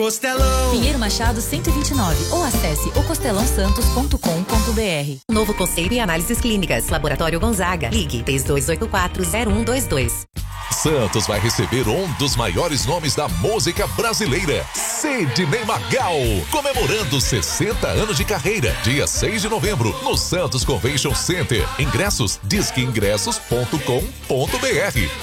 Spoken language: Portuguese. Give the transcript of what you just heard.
Costelão. Pinheiro Machado 129 ou acesse ocostelãosantos.com.br. Novo conceito e análises clínicas. Laboratório Gonzaga. Ligue 3284-0122. Santos vai receber um dos maiores nomes da música brasileira, Sidney Magal, comemorando 60 anos de carreira, dia 6 de novembro, no Santos Convention Center. Ingressos, disqueingressos.com.br.